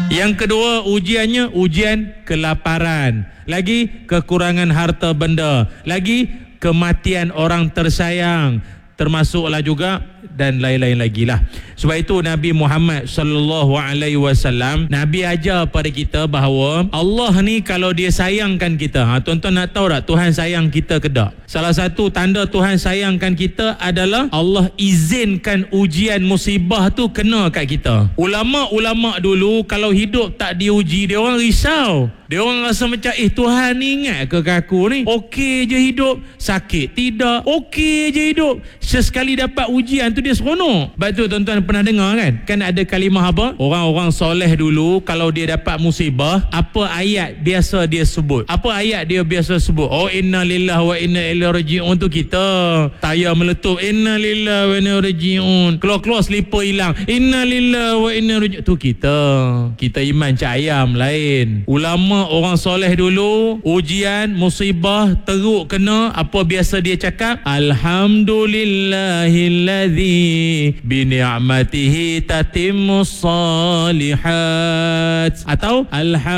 Yang kedua ujiannya ujian kelaparan, lagi kekurangan harta benda, lagi kematian orang tersayang, termasuklah juga dan lain-lain lagi lah. Sebab itu Nabi Muhammad sallallahu alaihi wasallam, Nabi ajar pada kita bahawa Allah ni kalau dia sayangkan kita, tuan-tuan nak tahu tak Tuhan sayang kita ke tak? Salah satu tanda Tuhan sayangkan kita adalah Allah izinkan ujian musibah tu kena kat kita. Ulama-ulama dulu kalau hidup tak diuji, dia orang risau. Dia orang rasa macam Tuhan ni ingat ke aku ni? Okey je hidup, sakit tidak, okey je hidup. Sesekali dapat ujian tu dia seronok. Sebab tu tuan-tuan pernah dengar kan? Kan ada kalimah apa? Orang-orang soleh dulu kalau dia dapat musibah, apa ayat biasa dia sebut? Apa ayat dia biasa sebut? Oh, inna lillahi wa inna ilaihi raji'un tu kita. Tayar meletup, inna lillahi wa inna ilaihi raji'un. Keluar-keluar selipar hilang, inna lillahi wa inna ilaihi raji'un. Tu kita. Kita iman cak ayam lain. Ulama orang soleh dulu, ujian, musibah, teruk kena, apa biasa dia cakap? Alhamdulillahilladzi bi ni'matihi tatimmus salihat. Atau